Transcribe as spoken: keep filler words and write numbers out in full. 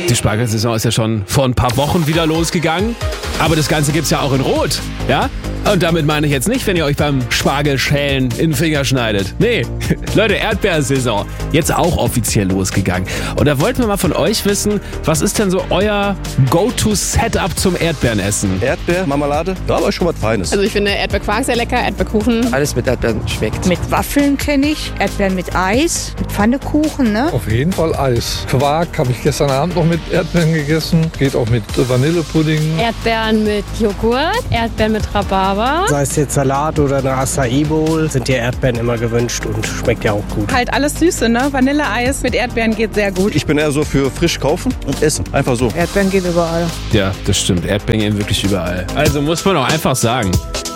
Die Spargelsaison ist ja schon vor ein paar Wochen wieder losgegangen. Aber das Ganze gibt's ja auch in Rot, ja? Und damit meine ich jetzt nicht, wenn ihr euch beim Spargelschälen in den Finger schneidet. Nee, Leute, Erdbeersaison, jetzt auch offiziell losgegangen. Und da wollten wir mal von euch wissen, was ist denn so euer Go-To-Setup zum Erdbeerenessen? Erdbeer, Marmelade, da aber schon was Feines. Also ich finde Erdbeerquark sehr lecker, Erdbeerkuchen. Alles mit Erdbeeren schmeckt. Mit Waffeln kenne ich, Erdbeeren mit Eis, mit Pfannekuchen, ne? Auf jeden Fall Eis. Quark habe ich gestern Abend noch mit Erdbeeren gegessen. Geht auch mit Vanillepudding. Erdbeeren mit Joghurt, Erdbeeren mit Rhabarber. Sei es jetzt Salat oder eine Acai Bowl, sind die Erdbeeren immer gewünscht und schmeckt ja auch gut. Halt alles Süße, ne? Vanilleeis mit Erdbeeren geht sehr gut. Ich bin eher so für frisch kaufen und essen. Einfach so. Erdbeeren geht überall. Ja, das stimmt. Erdbeeren gehen wirklich überall. Also muss man auch einfach sagen,